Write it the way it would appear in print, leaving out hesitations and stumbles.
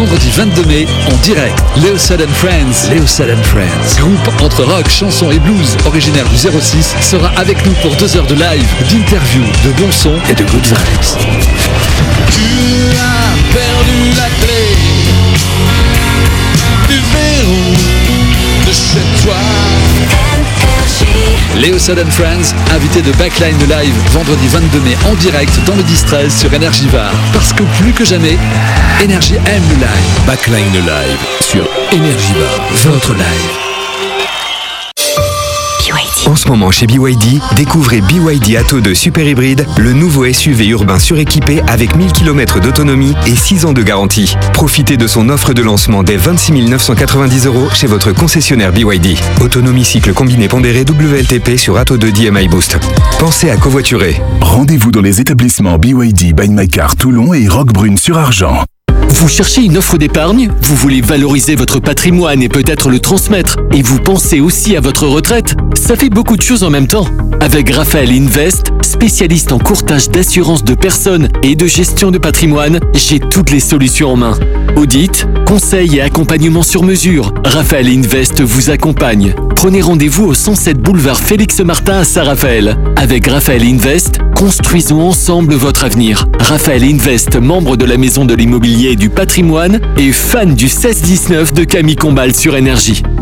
vendredi 22 mai, en direct. Leosad and Friends. Leosad and Friends. Groupe entre rock, chanson et blues, originaire du 06, sera avec nous pour 2 heures de live, d'interviews, de bons sons et de good vibes. Tu as perdu la clé du verrou de chez toi. Leosad and Friends, invité de Backline Live, vendredi 22 mai en direct dans le 10-13 sur Énergie Var. Parce que plus que jamais, Énergie aime le live. Backline Live sur Énergie Var, votre live. En ce moment chez BYD, découvrez BYD Atto 2 Super Hybride, le nouveau SUV urbain suréquipé avec 1000 km d'autonomie et 6 ans de garantie. Profitez de son offre de lancement dès 26 990 € chez votre concessionnaire BYD. Autonomie cycle combiné pondéré WLTP sur Atto 2 DMI Boost. Pensez à covoiturer. Rendez-vous dans les établissements BYD by My Car Toulon et Roquebrune sur Argent. Vous cherchez une offre d'épargne? Vous voulez valoriser votre patrimoine et peut-être le transmettre? Et vous pensez aussi à votre retraite? Ça fait beaucoup de choses en même temps. Avec Raphaël Invest, spécialiste en courtage d'assurance de personnes et de gestion de patrimoine, j'ai toutes les solutions en main. Audit, conseil et accompagnement sur mesure. Raphaël Invest vous accompagne. Prenez rendez-vous au 107 boulevard Félix Martin à Saint-Raphaël. Avec Raphaël Invest, construisons ensemble votre avenir. Raphaël Invest, membre de la Maison de l'Immobilier et du Patrimoine et fan du 16-19 de Camille Combal sur Énergie.